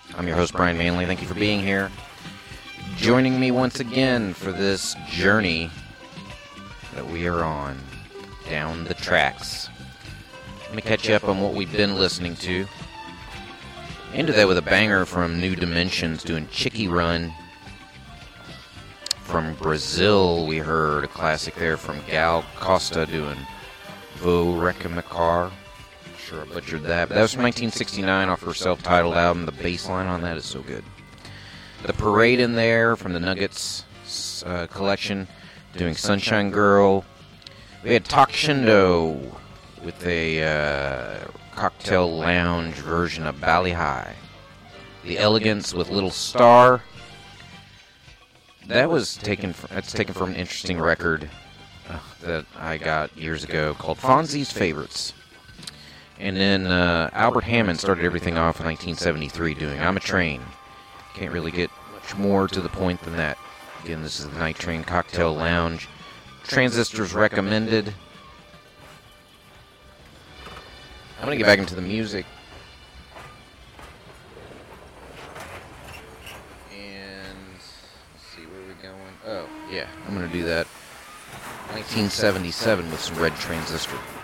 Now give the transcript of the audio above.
I'm your host, Brian Manley. Thank you for being here. Joining me once again for this journey that we are on down the tracks. Let me catch you up on what we've been listening to. Into that with a banger from New Dimensions doing Chicky Run. From Brazil, we heard a classic there from Gal Costa doing Vou Recamacar. Sure I butchered that. But that was from 1969 off her self-titled album. The bass line on that is so good. The Parade in there from the Nuggets collection doing Sunshine Girl. We had Takshindo with a cocktail lounge version of Bali High. The Elegance with Little Star. That's taken from an interesting record that I got years ago called Fonzie's Favorites. And then Albert Hammond started everything off in 1973 doing I'm a Train. Can't really get much more to the point than that. Again, this is the Night Train Cocktail Lounge. Transistors recommended. I'm going to get back into the music. And let's see, where are we going? Oh, yeah, I'm going to do that. 1977 with some Red Transistor.